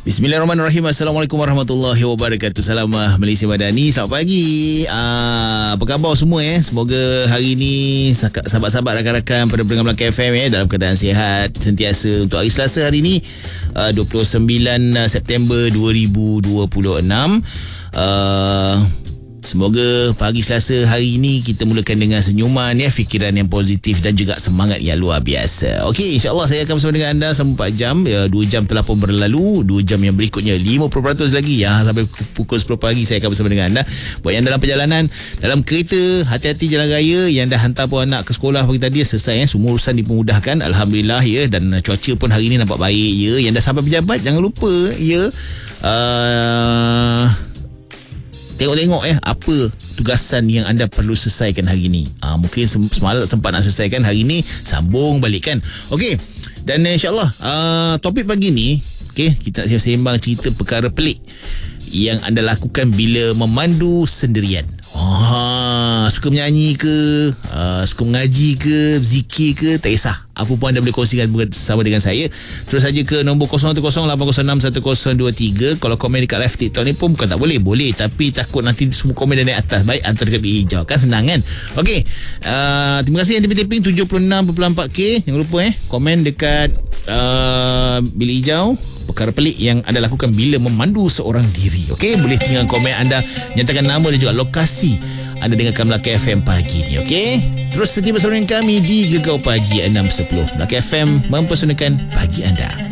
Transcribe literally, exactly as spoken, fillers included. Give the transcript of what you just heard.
Bismillahirrahmanirrahim. Assalamualaikum warahmatullahi wabarakatuh. Salam Malaysia Madani. Selamat pagi. Aa, apa khabar semua eh? Semoga hari ini sahabat-sahabat rakan-rakan pada pendengar Melaka F M eh dalam keadaan sihat sentiasa. Untuk hari Selasa hari ini uh, dua puluh sembilan September dua ribu dua puluh enam. Uh, Semoga pagi Selasa hari ini kita mulakan dengan senyuman ya, fikiran yang positif dan juga semangat yang luar biasa. Okey, insya-Allah saya akan bersama dengan anda selama empat jam. Ya, dua jam telah pun berlalu, dua jam yang berikutnya lima puluh peratus lagi ya, sampai pukul sepuluh pagi saya akan bersama dengan anda. Buat yang dalam perjalanan, dalam kereta, hati-hati jalan raya, yang dah hantar pun anak ke sekolah pagi tadi selesai ya, semua urusan dipermudahkan alhamdulillah ya, dan cuaca pun hari ini nampak baik ya. Yang dah sampai pejabat jangan lupa ya, uh, tengok-tengok eh apa tugasan yang anda perlu selesaikan hari ini. Ah, mungkin semalam tak sempat nak selesaikan, hari ini sambung balik kan. Okey. Dan insya-Allah uh, topik pagi ni, okey, kita nak sembang cerita perkara pelik yang anda lakukan bila memandu sendirian. Ah, suka menyanyi ke, uh, suka mengaji ke, zikir ke, tak kisah. Apa pun anda boleh kongsikan bersama dengan saya. Terus saja ke nombor kosong satu kosong lapan kosong enam satu kosong dua tiga. Kalau komen dekat live TikTok ni pun bukan tak boleh, boleh, tapi takut nanti semua komen dah naik atas. Baik, hantar dekat bilik hijau, kan senang kan. Okey, uh, terima kasih yang tipping-tipping tujuh puluh enam perpuluhan empat K. Jangan lupa eh komen dekat uh, bilik hijau perkara pelik yang anda lakukan bila memandu seorang diri. Okey, boleh tinggal komen anda, nyatakan nama dan juga lokasi anda dengarkan Melaka F M pagi ni. Okey, terus setia bersama dengan kami di Gegar Pagi enam sepuluh. Melaka F M mempersonakan pagi anda.